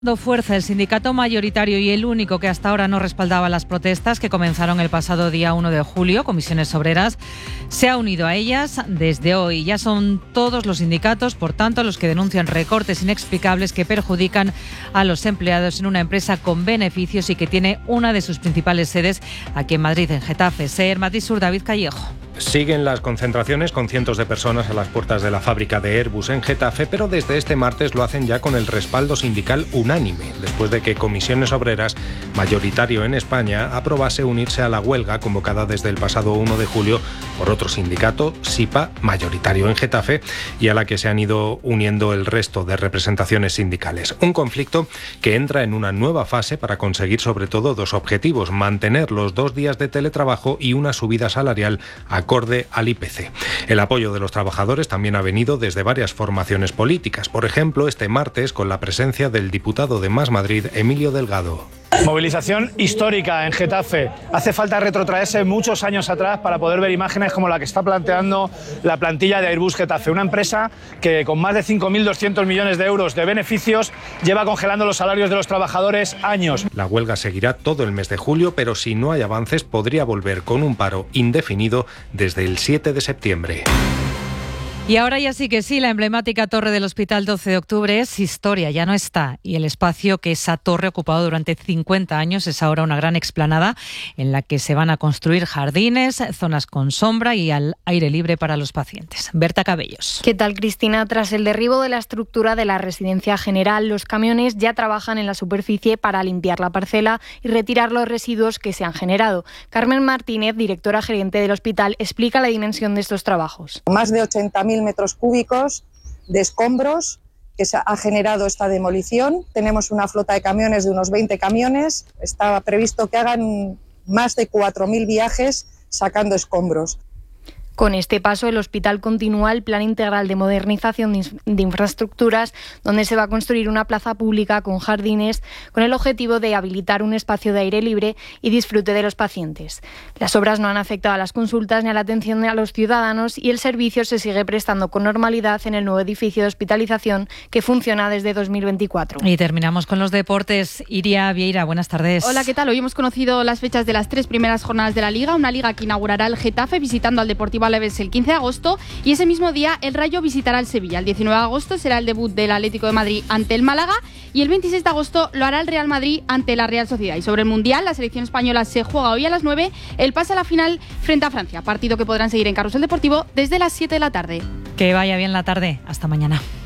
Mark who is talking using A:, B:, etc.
A: Dando fuerza, el sindicato mayoritario y el único que hasta ahora no respaldaba las protestas que comenzaron el pasado día 1 de julio, Comisiones Obreras, se ha unido a ellas desde hoy. Ya son todos los sindicatos, por tanto, los que denuncian recortes inexplicables que perjudican a los empleados en una empresa con beneficios y que tiene una de sus principales sedes aquí en Madrid, en Getafe. SER Madrid Sur, David Callejo.
B: Siguen las concentraciones con cientos de personas a las puertas de la fábrica de Airbus en Getafe, pero desde este martes lo hacen ya con el respaldo sindical unánime, después de que Comisiones Obreras, mayoritario en España, aprobase unirse a la huelga convocada desde el pasado 1 de julio por otro sindicato, SIPA, mayoritario en Getafe, y a la que se han ido uniendo el resto de representaciones sindicales. Un conflicto que entra en una nueva fase para conseguir sobre todo dos objetivos: mantener los 2 días de teletrabajo y una subida salarial acorde al IPC. El apoyo de los trabajadores también ha venido desde varias formaciones políticas. Por ejemplo, este martes con la presencia del diputado de Más Madrid, Emilio Delgado.
C: Movilización histórica en Getafe. Hace falta retrotraerse muchos años atrás para poder ver imágenes como la que está planteando la plantilla de Airbus Getafe, una empresa que con más de 5.200 millones de euros de beneficios lleva congelando los salarios de los trabajadores años.
B: La huelga seguirá todo el mes de julio, pero si no hay avances podría volver con un paro indefinido desde el 7 de septiembre.
A: Y ahora ya sí que sí, la emblemática torre del Hospital 12 de Octubre es historia, ya no está. Y el espacio que esa torre ha ocupado durante 50 años es ahora una gran explanada en la que se van a construir jardines, zonas con sombra y al aire libre para los pacientes. Berta Cabellos.
D: ¿Qué tal, Cristina? Tras el derribo de la estructura de la residencia general, los camiones ya trabajan en la superficie para limpiar la parcela y retirar los residuos que se han generado. Carmen Martínez, directora gerente del hospital, explica la dimensión de estos trabajos.
E: Más de 80.000 metros cúbicos de escombros que se ha generado esta demolición. Tenemos una flota de camiones de unos 20 camiones. Está previsto que hagan más de 4.000 viajes sacando escombros.
D: Con este paso, el hospital continúa el plan integral de modernización de infraestructuras, donde se va a construir una plaza pública con jardines, con el objetivo de habilitar un espacio de aire libre y disfrute de los pacientes. Las obras no han afectado a las consultas ni a la atención a los ciudadanos y el servicio se sigue prestando con normalidad en el nuevo edificio de hospitalización que funciona desde 2024.
A: Y terminamos con los deportes. Iria Vieira, buenas tardes.
F: Hola, ¿qué tal? Hoy hemos conocido las fechas de las 3 primeras jornadas de la Liga, una Liga que inaugurará el Getafe visitando al Deportivo Alavés el 15 de agosto y ese mismo día el Rayo visitará el Sevilla. El 19 de agosto será el debut del Atlético de Madrid ante el Málaga y el 26 de agosto lo hará el Real Madrid ante la Real Sociedad. Y sobre el Mundial, la selección española se juega hoy a las 9 el pase a la final frente a Francia, partido que podrán seguir en Carrusel Deportivo desde las 7 de la tarde.
A: Que vaya bien la tarde. Hasta mañana.